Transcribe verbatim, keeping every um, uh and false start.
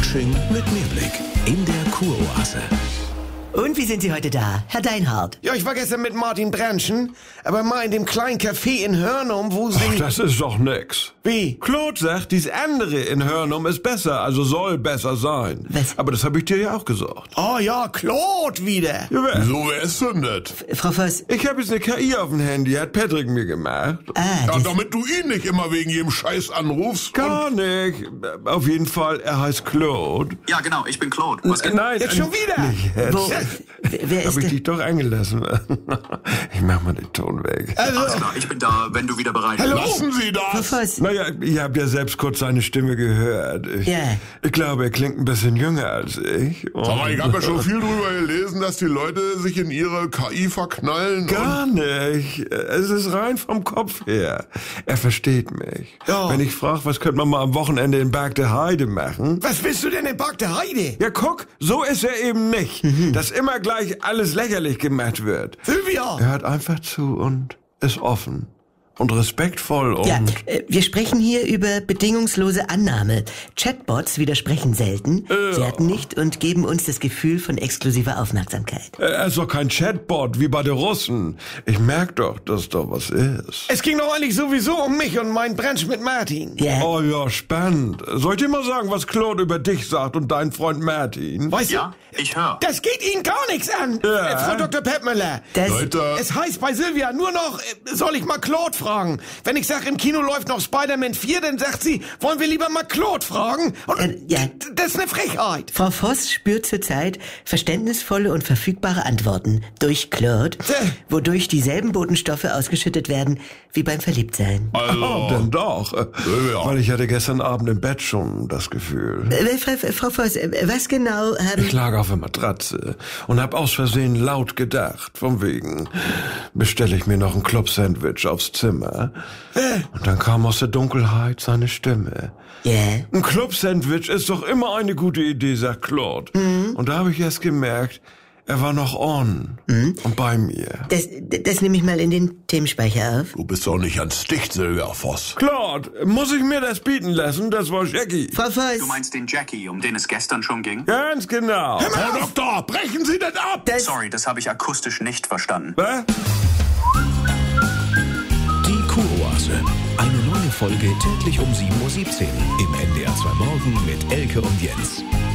Fasching mit Mehrblick in der Kuroase. Und wie sind Sie heute da, Herr Deinhardt? Ja, ich war gestern mit Martin Brandschen, aber mal in dem kleinen Café in Hörnum, wo Sie... Ach, das ist doch nix. Wie? Claude sagt, dies andere in Hörnum ist besser, also soll besser sein. Was? Aber das habe ich dir ja auch gesagt. Oh ja, Claude wieder. Ja, wer? So, wer ist denn das? Frau Voss, Ich habe jetzt eine K I auf dem Handy, hat Patrick mir gemacht. ah, Ja, das, damit du ihn nicht immer wegen jedem Scheiß anrufst. Gar nicht. Auf jeden Fall, er heißt Claude. Ja, genau, ich bin Claude. Was geht? Nein, Jetzt schon wieder? Nicht jetzt. wo, wer, wer ist Hab ich denn? dich doch eingelassen. Ich mach mal den Ton weg. Also, Alles klar, ich bin da, wenn du wieder bereit bist. Hallo? Lassen Sie Frau das! Voss, Naja, ihr habt ja selbst kurz seine Stimme gehört. Ich, Ja. ich glaube, er klingt ein bisschen jünger als ich. Und Aber ich habe ja schon viel drüber gelesen, dass die Leute sich in ihre K I verknallen. Gar nicht. Es ist rein vom Kopf her. Er versteht mich. Ja. Wenn ich frage, was könnte man mal am Wochenende in Berg der Heide machen? was willst du denn in Back der Heide? Ja, guck, so ist er eben nicht. Dass immer gleich alles lächerlich gemacht wird. Sylvia! Er hört einfach zu und ist offen. Und respektvoll und... ja, äh, wir sprechen hier über bedingungslose Annahme. Chatbots widersprechen selten, werten nicht und geben uns das Gefühl von exklusiver Aufmerksamkeit. Er ist doch kein Chatbot wie bei den Russen. Ich merk doch, dass da was ist. Es ging doch eigentlich sowieso um mich und meinen Brandsch mit Martin. Ja, Oh ja, spannend. Soll ich dir mal sagen, was Claude über dich sagt und deinen Freund Martin? Weißt Ja, du, ich höre. das geht Ihnen gar nichts an, Ja. äh, Frau Doktor Peppmüller. das, Leute, Es heißt bei Sylvia nur noch, äh, soll ich mal Claude fragen? Wenn ich sag, im Kino läuft noch Spider-Man vier, dann sagt sie, wollen wir lieber mal Claude fragen? Und Äh, ja. d- das ist eine Frechheit. Frau Voss spürt zurzeit verständnisvolle und verfügbare Antworten durch Claude, Äh. wodurch dieselben Botenstoffe ausgeschüttet werden wie beim Verliebtsein. Oh, Also, denn doch. ja. Weil ich hatte gestern Abend im Bett schon das Gefühl. Äh, Frau, Frau Voss, äh, was genau haben... Ich lag auf der Matratze und hab aus Versehen laut gedacht, von wegen, bestelle ich mir noch ein Club-Sandwich aufs Zimmer. Und dann kam aus der Dunkelheit seine Stimme. Ja. Ein Club-Sandwich ist doch immer eine gute Idee, sagt Claude. Und da habe ich erst gemerkt, er war noch on und bei mir. Das, das nehme ich mal in den Themenspeicher auf. du bist doch nicht ans Dicht, Silvia Voss. Claude, muss ich mir das bieten lassen? Das war Jackie. Frau Voss, Du meinst den Jackie, um den es gestern schon ging? Ganz genau. Frau Doktor, brechen Sie das ab! das... Sorry, das habe ich akustisch nicht verstanden. Was? Die Kuroase. Eine neue Folge täglich um sieben Uhr siebzehn im N D R zwei Morgen mit Elke und Jens.